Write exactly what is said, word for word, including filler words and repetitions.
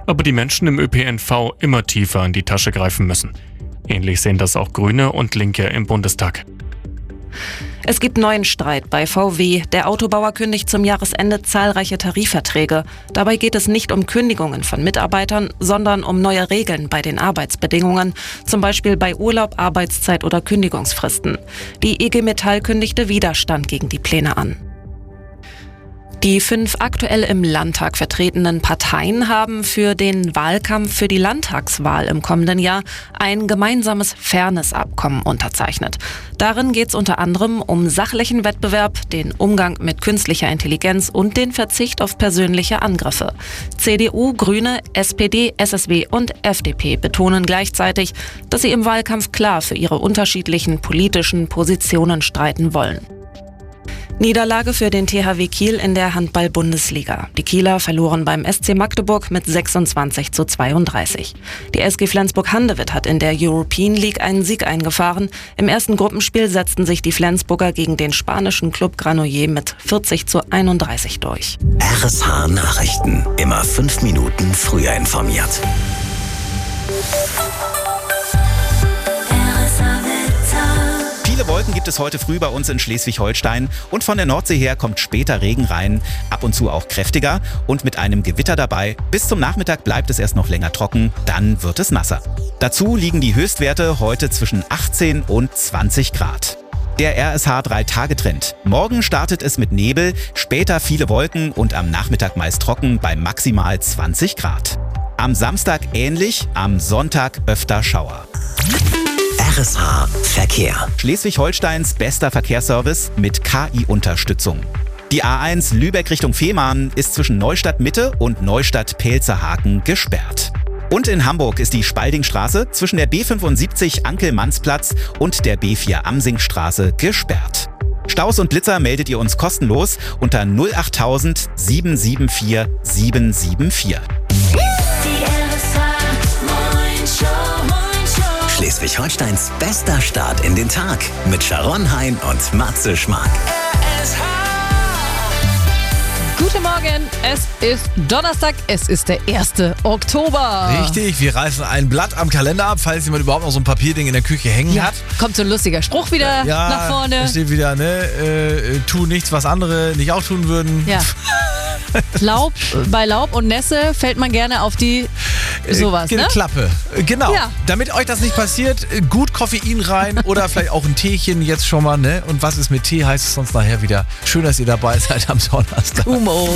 aber die Menschen im Ö P N V immer tiefer in die Tasche greifen müssen. Ähnlich sehen das auch Grüne und Linke im Bundestag. Es gibt neuen Streit bei V W. Der Autobauer kündigt zum Jahresende zahlreiche Tarifverträge. Dabei geht es nicht um Kündigungen von Mitarbeitern, sondern um neue Regeln bei den Arbeitsbedingungen, zum Beispiel bei Urlaub, Arbeitszeit oder Kündigungsfristen. Die I G Metall kündigte Widerstand gegen die Pläne an. Die fünf aktuell im Landtag vertretenen Parteien haben für den Wahlkampf für die Landtagswahl im kommenden Jahr ein gemeinsames Fairness-Abkommen unterzeichnet. Darin geht es unter anderem um sachlichen Wettbewerb, den Umgang mit künstlicher Intelligenz und den Verzicht auf persönliche Angriffe. C D U, Grüne, S P D, S S W und F D P betonen gleichzeitig, dass sie im Wahlkampf klar für ihre unterschiedlichen politischen Positionen streiten wollen. Niederlage für den T H W Kiel in der Handball-Bundesliga. Die Kieler verloren beim S C Magdeburg mit sechsundzwanzig zu zweiunddreißig. Die S G Flensburg-Handewitt hat in der European League einen Sieg eingefahren. Im ersten Gruppenspiel setzten sich die Flensburger gegen den spanischen Club Granollers mit vierzig zu einunddreißig durch. R S H Nachrichten. Immer fünf Minuten früher informiert. Viele Wolken gibt es heute früh bei uns in Schleswig-Holstein und von der Nordsee her kommt später Regen rein, ab und zu auch kräftiger und mit einem Gewitter dabei. Bis zum Nachmittag bleibt es erst noch länger trocken, dann wird es nasser. Dazu liegen die Höchstwerte heute zwischen achtzehn und zwanzig Grad. Der R S H drei Tage Trend. Morgen startet es mit Nebel, später viele Wolken und am Nachmittag meist trocken bei maximal zwanzig Grad. Am Samstag ähnlich, am Sonntag öfter Schauer. R S H Verkehr. Schleswig-Holsteins bester Verkehrsservice mit K I-Unterstützung. Die A eins Lübeck Richtung Fehmarn ist zwischen Neustadt Mitte und Neustadt Pelzerhaken gesperrt. Und in Hamburg ist die Spaldingstraße zwischen der B fünfundsiebzig Ankel-Manns-Platz und der B vier Amsingstraße gesperrt. Staus und Blitzer meldet ihr uns kostenlos unter null acht tausend sieben sieben vier sieben sieben vier. Schleswig-Holsteins bester Start in den Tag mit Sharon Hein und Matze Schmark. Guten Morgen, es ist Donnerstag, es ist der erste Oktober. Richtig, wir reißen ein Blatt am Kalender ab, falls jemand überhaupt noch so ein Papierding in der Küche hängen Ja, hat. kommt so ein lustiger Spruch wieder Ja, nach vorne. da steht wieder, ne, äh, tu nichts, was andere nicht auch tun würden. Ja. Laub, bei Laub und Nässe fällt man gerne auf die sowas, äh, ne? Klappe. Äh, Genau. Ja. Damit euch das nicht passiert, äh, gut Koffein rein oder vielleicht auch ein Teechen jetzt schon mal, ne? Und was ist mit Tee, heißt es sonst nachher wieder. Schön, dass ihr dabei seid am Donnerstag. Humo.